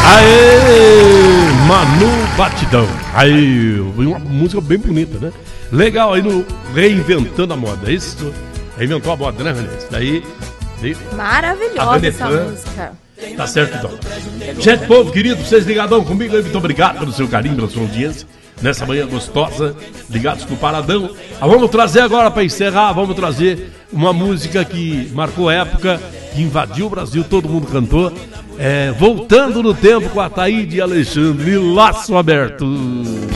Aê, Manu Batidão. Aí, uma música bem bonita, né? Legal aí no Reinventando a Moda. Isso, reinventou a moda, né, Vanessa? Daí, maravilhosa essa música. Tá certo, então. Gente, povo querido, vocês ligadão comigo aí, muito obrigado pelo seu carinho, pela sua audiência. Nessa manhã gostosa, ligados com o Paradão. Vamos trazer agora, para encerrar, vamos trazer uma música que marcou época, que invadiu o Brasil, todo mundo cantou. Voltando no tempo com a Ataíde e Alexandre, Laço Aberto.